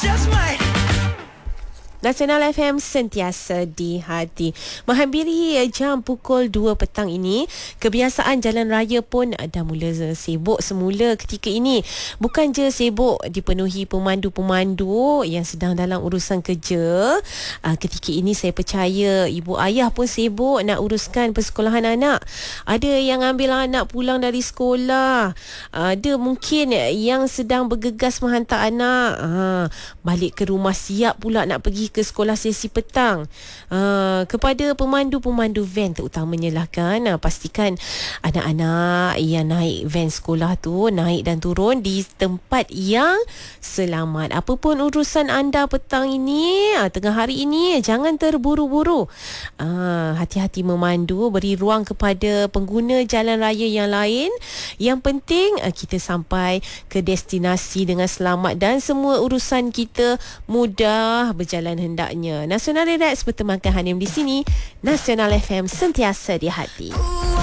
just might. Nasional FM sentiasa di hati. Menghampiri jam pukul 2 petang ini, kebiasaan jalan raya pun dah mula sibuk semula ketika ini. Bukan je sibuk dipenuhi pemandu-pemandu yang sedang dalam urusan kerja. Ketika ini saya percaya ibu ayah pun sibuk nak uruskan persekolahan anak. Ada yang ambil anak pulang dari sekolah. Ada mungkin yang sedang bergegas menghantar anak. Balik ke rumah siap pula nak pergi ke sekolah sesi petang. Kepada pemandu-pemandu van terutamanya lah kan, pastikan anak-anak yang naik van sekolah tu naik dan turun di tempat yang selamat. Apapun urusan anda petang ini, tengah hari ini, jangan terburu-buru. Hati-hati memandu, beri ruang kepada pengguna jalan raya yang lain. Yang penting kita sampai ke destinasi dengan selamat dan semua urusan kita mudah berjalan hendaknya. Nasional Relax bertemankan Hanim di sini. Nasional FM sentiasa di hati.